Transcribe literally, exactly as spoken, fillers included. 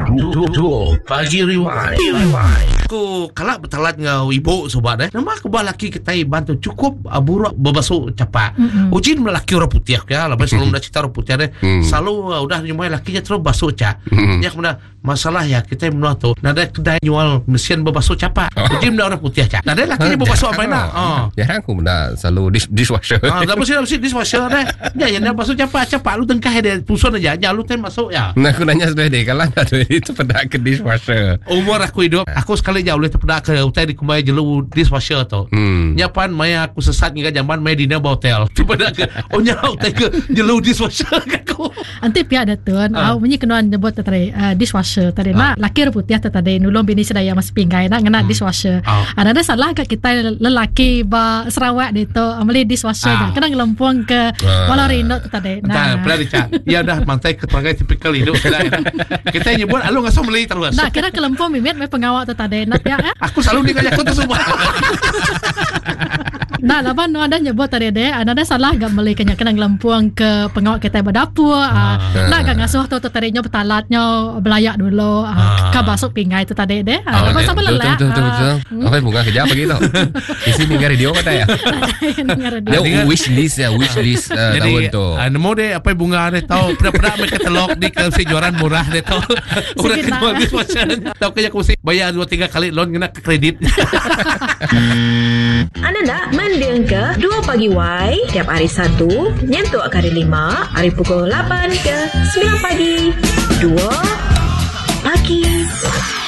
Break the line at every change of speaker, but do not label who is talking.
Duo Pagi Rewind. Aku kalak bertalat ngau ibu sobat eh. Nama aku laki kita bantu cukup aburuk berbasuh capak. Mm-hmm. Ujin lelaki orang putih ya. Lepas selalu dah cerita orang putih deh. Mm. Selalu uh, udah nyumai lakinya terus basuh cak. Mm. Ya kemudian masalah ya kita menua tu. Nada kedai jual mesin berbasuh capak. Ujin dah orang putih cak. Nada lakinya berbasuh apa nak? Oh.
Ya aku benda selalu dish, dishwasher.
Ah, dah mesti mesti dishwasher deh. Ya yang dah basuh capak capak lu tengkah dia tusun aja. Ya lu ten masuk ya.
Nah aku nanya sudah deh kalau ada itu pada ke dishwasher.
Umur aku hidup, aku sekali jauh boleh terpedak ke hotel di kumai jelu dishwasher tu. Hmm. Nyapan maya aku sesat hingga zaman maya dina hotel. Terpedak ke oh nya hotel ke jelu dishwasher aku.
Anti pihak datun,
uh.
au menyi kenuan nyebut tadi uh, dishwasher tadi uh. nak laki putih tadi nulung bini sedaya mas pinggai nak ngena hmm. dishwasher. Uh. Ada salah ke kita lelaki ba Sarawak itu ameli dishwasher uh. kena ngelempung ke uh. Walarino tadi.
Nah, pernah dicat. Ya dah mantai keterangan tipikal hidup kita nyebut alu ngasau meli terus.
Nah, kira kelempung mimit me pengawak tu tadi nak ya.
Aku selalu dikajak tu semua.
Nah, laban no ada nyebut tadi deh, ada salah gak meli kena kena ngelempung ke pengawak kita berdapur. Ah. Nak gak ngasuh tu tadinya betalatnya belayak dulu. Ah. Ka basuk pinggai tu tadi deh. Ah, lepas apa lelah.
Betul betul betul. Apa bunga kerja apa gitu? Isi dengar radio kata ya. Dia wish list ya, wish list tahun tu.
Jadi, nemu deh apa bunga deh tahu pernah-pernah mereka telok di ke juaran murah deh tahu. Udah kedua dishwasher. Tahu kayak aku mesti bayar dua tiga kali loan kena ke kredit.
Anda nak mendengar ke Dua Pagi Y tiap hari Sabtu nyentuh hari lima hari pukul lapan ke sembilan pagi. Dua Pagi